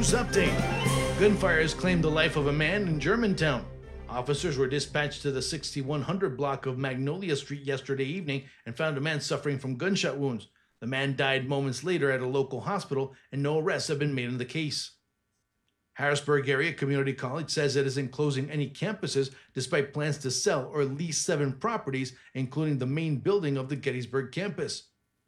News update. Gunfires claimed the life of a man in Germantown. Officers were dispatched to the 6100 block of Magnolia Street yesterday evening and found a man suffering from gunshot wounds. The man died moments later at a local hospital, and no arrests have been made in the case. Harrisburg Area Community College says it isn't closing any campuses despite plans to sell or lease 7 properties, including the main building of the Gettysburg campus.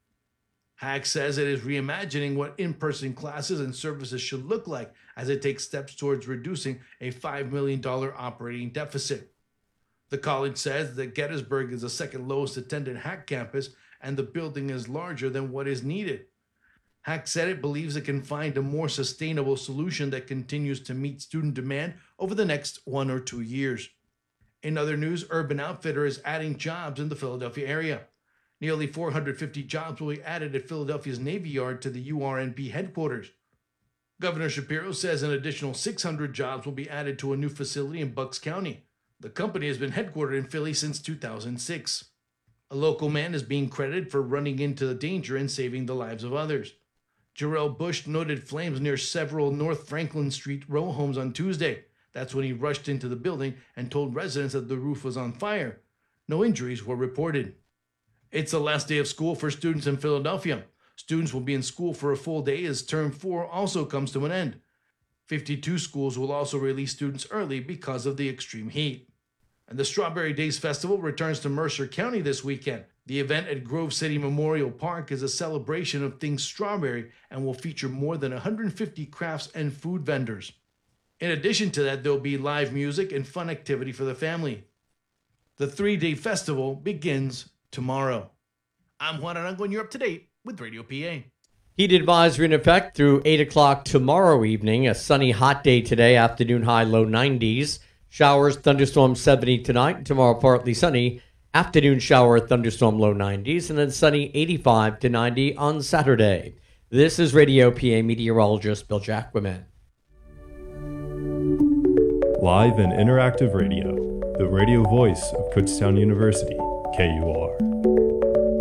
HAC says it is reimagining what in-person classes and services should look like as it takes steps towards reducing a $5 million operating deficit. The college says that Gettysburg is the second lowest attended HAC campus and the building is larger than what is needed. HAC said it believes it can find a more sustainable solution that continues to meet student demand over the next 1 or 2 years. In other news, Urban Outfitters is adding jobs in the Philadelphia area. Nearly 450 jobs will be added at Philadelphia's Navy Yard to the URNB headquarters. Governor Shapiro says an additional 600 jobs will be added to a new facility in Bucks County. The company has been headquartered in Philly since 2006. A local man is being credited for running into the danger and saving the lives of others. Jarrell Bush noted flames near several North Franklin Street row homes on Tuesday. That's when he rushed into the building and told residents that the roof was on fire. No injuries were reported. It's the last day of school for students in Philadelphia. Students will be in school for a full day as Term 4 also comes to an end. 52 schools will also release students early because of the extreme heat. And the Strawberry Days Festival returns to Mercer County this weekend. The event at Grove City Memorial Park is a celebration of things strawberry and will feature more than 150 crafts and food vendors. In addition to that, there will be live music and fun activity for the family. The 3-day festival begins tomorrow. I'm Juan Arango, and you're up to date with Radio PA. Heat advisory in effect through 8 o'clock tomorrow evening. A sunny, hot day today, afternoon high, low 90s. Showers, thunderstorms 70 tonight. Tomorrow, partly sunny. Afternoon shower, thunderstorm, low 90s. And then sunny, 85 to 90 on Saturday. This is Radio PA meteorologist Bill Jacquemin. Live and interactive radio. The radio voice of Kutztown University. KUR.